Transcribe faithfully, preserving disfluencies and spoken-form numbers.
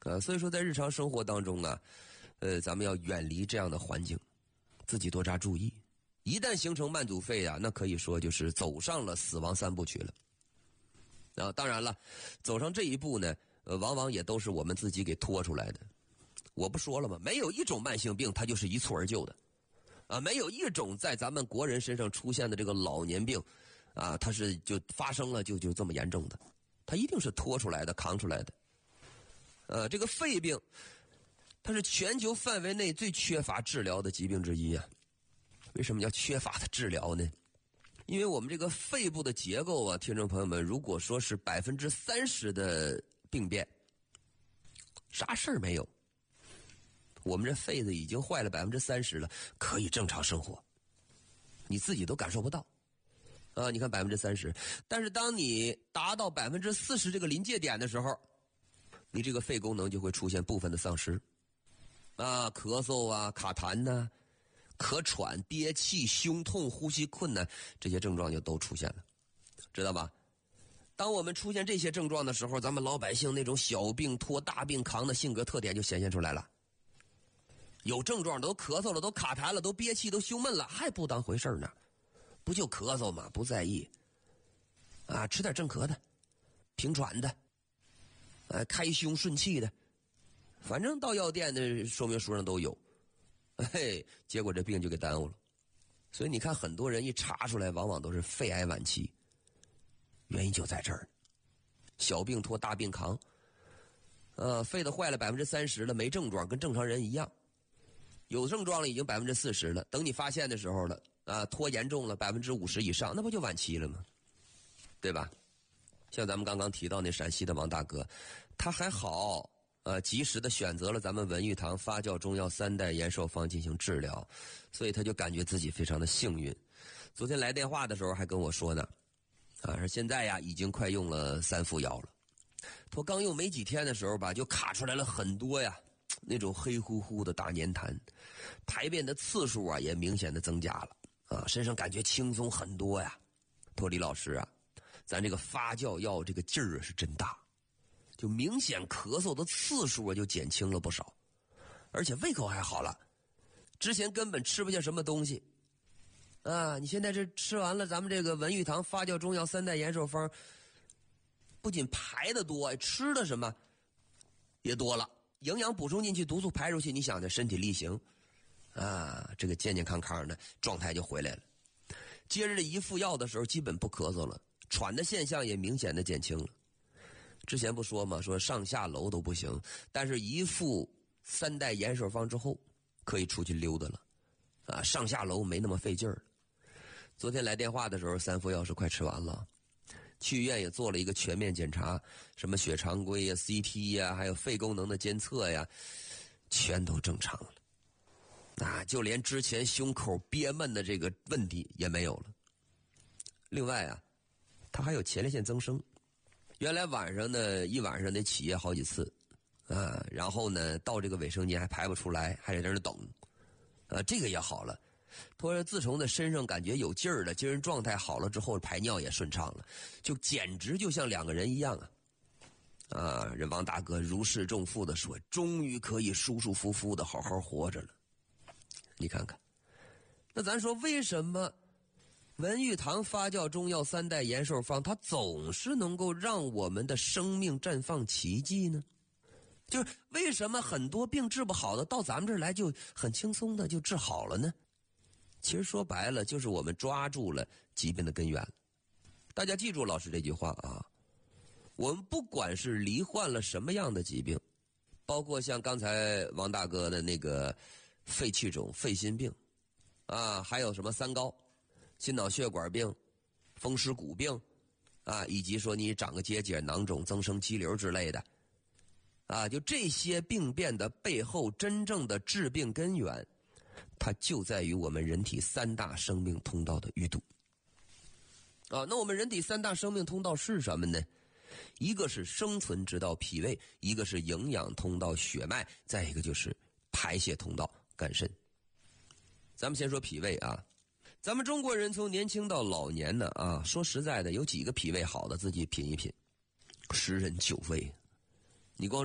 呃，所以说在日常生活当中啊，呃，咱们要远离这样的环境，自己多加注意。一旦形成慢阻肺啊，那可以说就是走上了死亡三部曲了。啊，当然了，走上这一步呢，呃，往往也都是我们自己给拖出来的。我不说了吗？没有一种慢性病它就是一蹴而就的，啊，没有一种在咱们国人身上出现的这个老年病，啊，它是就发生了就就这么严重的，它一定是拖出来的、扛出来的。呃，这个肺病，它是全球范围内最缺乏治疗的疾病之一啊。为什么叫缺乏的治疗呢？因为我们这个肺部的结构啊，听众朋友们，如果说是百分之三十的病变，啥事儿没有。我们这肺子已经坏了百分之三十了，可以正常生活，你自己都感受不到啊！你看百分之三十，但是当你达到百分之四十这个临界点的时候，你这个肺功能就会出现部分的丧失啊，咳嗽啊、卡痰呐、啊、咳喘、憋气、胸痛、呼吸困难，这些症状就都出现了，知道吧？当我们出现这些症状的时候，咱们老百姓那种小病拖大病扛的性格特点就显现出来了。有症状都咳嗽了，都卡痰了，都憋气，都胸闷了，还不当回事呢？不就咳嗽吗？不在意啊，吃点镇咳的，平喘的，呃，开胸顺气的，反正到药店的说明书上都有。嘿，结果这病就给耽误了。所以你看，很多人一查出来，往往都是肺癌晚期，原因就在这儿。小病拖大病扛，呃，肺的坏了百分之三十了，没症状，跟正常人一样。有症状了，已经百分之四十了。等你发现的时候了，啊，拖严重了百分之五十以上，那不就晚期了吗？对吧？像咱们刚刚提到那陕西的王大哥，他还好，呃，及时的选择了咱们文玉堂发酵中药三代延寿方进行治疗，所以他就感觉自己非常的幸运。昨天来电话的时候还跟我说呢，啊，说现在呀已经快用了三副药了。他刚用没几天的时候吧，就卡出来了很多呀。那种黑乎乎的大粘痰，排便的次数啊也明显的增加了啊，身上感觉轻松很多呀。托李老师啊，咱这个发酵药这个劲儿是真大，就明显咳嗽的次数啊就减轻了不少，而且胃口还好了。之前根本吃不下什么东西啊，你现在这吃完了咱们这个文玉堂发酵中药三代延寿方，不仅排的多，吃的什么也多了。营养补充进去，毒素排出去，你想着身体力行啊，这个健健康康的状态就回来了。接着这一副药的时候，基本不咳嗽了，喘的现象也明显的减轻了。之前不说嘛，说上下楼都不行，但是一副三代延寿方之后，可以出去溜达了啊，上下楼没那么费劲儿。昨天来电话的时候，三副药是快吃完了。去医院也做了一个全面检查，什么血常规呀、C T 呀，还有肺功能的监测呀，全都正常了。啊，就连之前胸口憋闷的这个问题也没有了。另外啊，他还有前列腺增生，原来晚上呢一晚上得起夜好几次啊，然后呢到这个卫生间还排不出来，还得在那等，啊，这个也好了。他说自从在身上感觉有劲儿了，精神状态好了之后，排尿也顺畅了，就简直就像两个人一样啊！啊，这王大哥如释重负的说，终于可以舒舒服服的好好活着了。你看看，那咱说为什么文玉堂发酵中药三代延寿方它总是能够让我们的生命绽放奇迹呢？就是为什么很多病治不好的到咱们这儿来就很轻松的就治好了呢？其实说白了，就是我们抓住了疾病的根源。大家记住老师这句话啊，我们不管是罹患了什么样的疾病，包括像刚才王大哥的那个肺气肿、肺心病啊，还有什么三高、心脑血管病、风湿骨病啊，以及说你长个结节、囊肿、增生肌瘤之类的啊，就这些病变的背后真正的致病根源，它就在于我们人体三大生命通道的淤堵啊。那我们人体三大生命通道是什么呢？一个是生存之道脾胃，一个是营养通道血脉，再一个就是排泄通道肝肾。咱们先说脾胃啊，咱们中国人从年轻到老年呢啊，说实在的，有几个脾胃好的自己品一品，十人九胃。你光